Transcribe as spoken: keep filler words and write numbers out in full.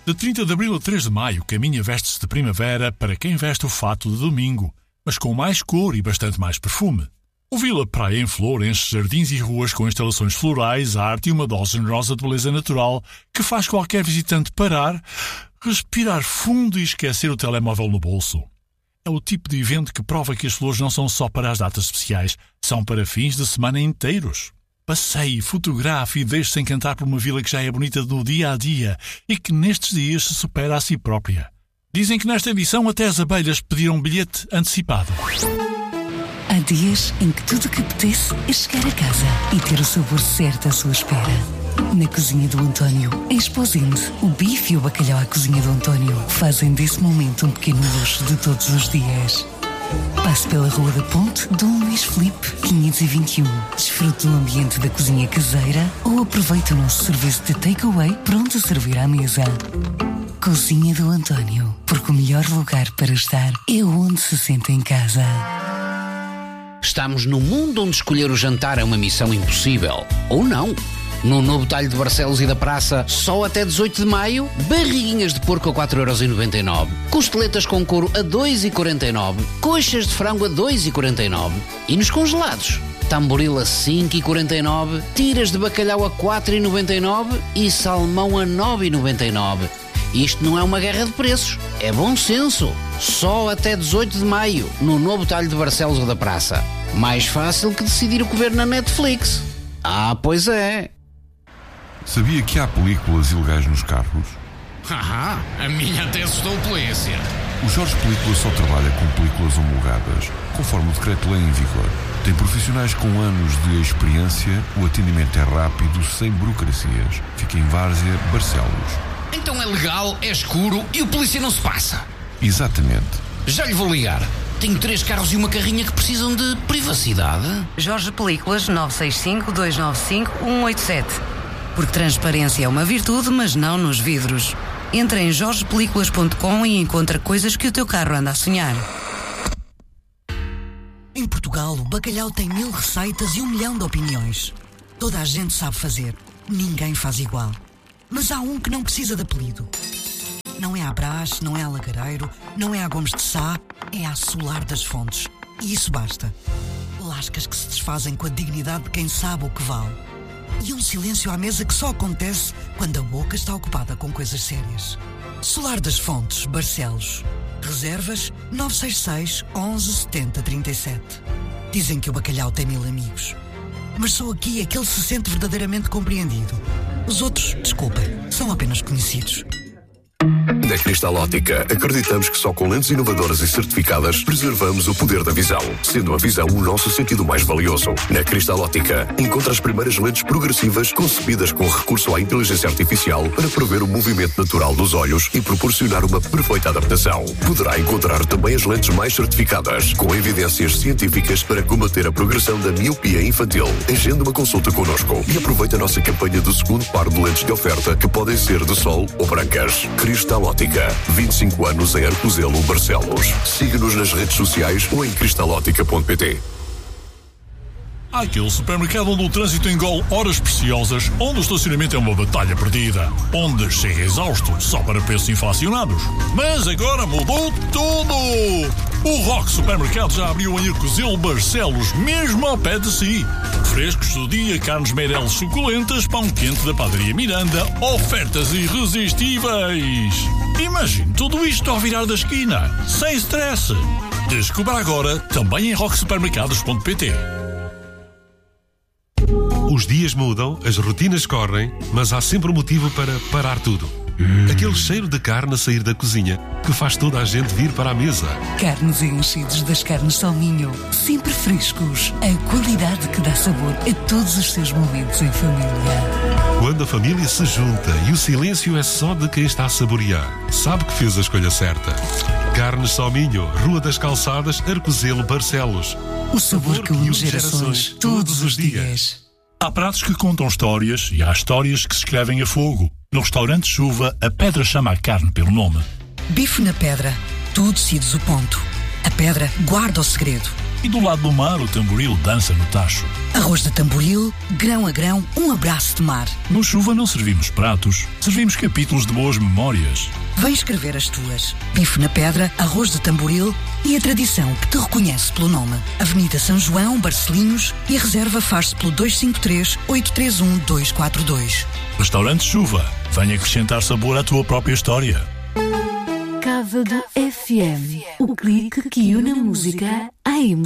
De trinta de abril a três de maio, caminha vestes de primavera para quem veste o fato de domingo, mas com mais cor e bastante mais perfume. O Vila Praia em Flor enche jardins e ruas com instalações florais, arte e uma dose generosa de beleza natural que faz qualquer visitante parar, respirar fundo e esquecer o telemóvel no bolso. É o tipo de evento que prova que as flores não são só para as datas especiais, são para fins de semana inteiros. Passeie, fotografe e deixe-se encantar por uma vila que já é bonita no dia a dia e que nestes dias se supera a si própria. Dizem que nesta edição até as abelhas pediram um bilhete antecipado. Há dias em que tudo o que apetece é chegar a casa e ter o sabor certo à sua espera. Na cozinha do António, em Esposende, o bife e o bacalhau à cozinha do António fazem desse momento um pequeno luxo de todos os dias. Passe pela Rua da Ponte, Dom Luís Filipe, quinhentos e vinte e um. Desfrute do ambiente da cozinha caseira ou aproveite o nosso serviço de takeaway pronto a servir à mesa. Cozinha do António, porque o melhor lugar para estar é onde se sente em casa. Estamos num mundo onde escolher o jantar é uma missão impossível. Ou não. No novo talho de Barcelos e da Praça, só até dezoito de maio, barriguinhas de porco a quatro euros e noventa e nove, costeletas com couro a dois euros e quarenta e nove, coxas de frango a dois euros e quarenta e nove e nos congelados, tamboril a cinco euros e quarenta e nove, tiras de bacalhau a quatro euros e noventa e nove e salmão a nove euros e noventa e nove. Isto não é uma guerra de preços, é bom senso. Só até dezoito de maio, no novo talho de Barcelos ou da Praça. Mais fácil que decidir o que ver na Netflix. Ah, pois é. Sabia que há películas ilegais nos carros? Haha, a minha até assustou a polícia. O Jorge Películas só trabalha com películas homologadas, conforme o decreto-lei em vigor. Tem profissionais com anos de experiência, o atendimento é rápido, sem burocracias. Fica em Várzea, Barcelos. Então é legal, é escuro e o polícia não se passa. Exatamente. Já lhe vou ligar. Tenho três carros e uma carrinha que precisam de privacidade. Jorge Películas nove seis cinco, dois nove cinco, um oito sete. Porque transparência é uma virtude, mas não nos vidros. Entra em jorge películas ponto com e encontra coisas que o teu carro anda a sonhar. Em Portugal, o bacalhau tem mil receitas e um milhão de opiniões. Toda a gente sabe fazer. Ninguém faz igual. Mas há um que não precisa de apelido. Não é a Brás, não é a Lagareiro, não é a Gomes de Sá, é a Solar das Fontes. E isso basta. Lascas que se desfazem com a dignidade de quem sabe o que vale. E um silêncio à mesa que só acontece quando a boca está ocupada com coisas sérias. Solar das Fontes, Barcelos. Reservas nove seis seis, onze, setenta, trinta e sete. Dizem que o bacalhau tem mil amigos. Mas só aqui é que ele se sente verdadeiramente compreendido. Os outros, desculpem, são apenas conhecidos. Na Cristal Óptica, acreditamos que só com lentes inovadoras e certificadas preservamos o poder da visão, sendo a visão o nosso sentido mais valioso. Na Cristal Óptica, encontra as primeiras lentes progressivas concebidas com recurso à inteligência artificial para prever o movimento natural dos olhos e proporcionar uma perfeita adaptação. Poderá encontrar também as lentes mais certificadas, com evidências científicas para combater a progressão da miopia infantil. Agende uma consulta connosco e aproveite a nossa campanha do segundo par de lentes de oferta, que podem ser de sol ou brancas. Cristal Óptica, vinte e cinco anos em Arcozelo, Barcelos. Siga-nos nas redes sociais ou em cristal óptica ponto pt. Há aquele supermercado onde o trânsito engole horas preciosas, onde o estacionamento é uma batalha perdida, onde chega exausto só para preços inflacionados. Mas agora mudou tudo! O Rock Supermercado já abriu em Arcozelo, Barcelos, mesmo ao pé de si. Frescos do dia, carnes Meireles suculentas, pão quente da Padaria Miranda, ofertas irresistíveis. Imagine tudo isto ao virar da esquina, sem stress. Descubra agora, também em rock supermercados ponto pt. Os dias mudam, as rotinas correm, mas há sempre um motivo para parar tudo. Hum. Aquele cheiro de carne a sair da cozinha que faz toda a gente vir para a mesa. Carnes e enchidos das carnes Salminho, sempre frescos. A qualidade que dá sabor a todos os seus momentos em família. Quando a família se junta e o silêncio é só de quem está a saborear, sabe que fez a escolha certa. Carnes Salminho, Rua das Calçadas, Arcozelo, Barcelos. O sabor que une gerações todos os dias. Há pratos que contam histórias e há histórias que se escrevem a fogo. No restaurante Chuva, a Pedra chama a carne pelo nome. Bife na Pedra. Tu decides o ponto. A Pedra guarda o segredo. E do lado do mar, o tamboril dança no tacho. Arroz de tamboril, grão a grão, um abraço de mar. No Chuva não servimos pratos, servimos capítulos de boas memórias. Vem escrever as tuas. Bife na pedra, arroz de tamboril e a tradição que te reconhece pelo nome. Avenida São João, Barcelinhos, e a reserva faz-se pelo dois cinco três, oito três um, dois quatro dois. Restaurante Chuva. Venha acrescentar sabor à tua própria história. Cávado F M. O clique que une a música à emoção.